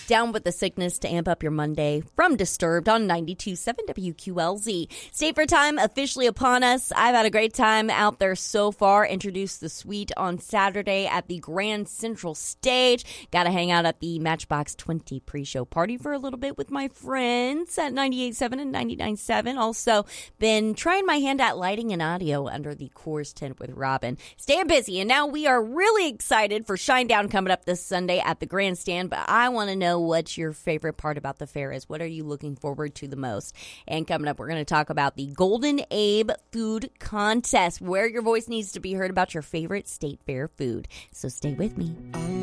Down with the Sickness to amp up your Monday from Disturbed on 92.7 WQLZ. State Time officially upon us. I've had a great time out there so far. Introduced the suite on Saturday at the Grand Central Stage. Got to hang out at the Matchbox 20 pre-show party for a little bit with my friends at 98.7 and 99.7. Also been trying my hand at lighting and audio under the Coors tent with Robin. Staying busy, and now we are really excited for Shinedown coming up this Sunday at the Grandstand, but I want to know what your favorite part about the fair is. What are you looking forward to the most? And coming up, we're going to talk about the Golden Abe Food Contest, where your voice needs to be heard about your favorite state fair food. So stay with me.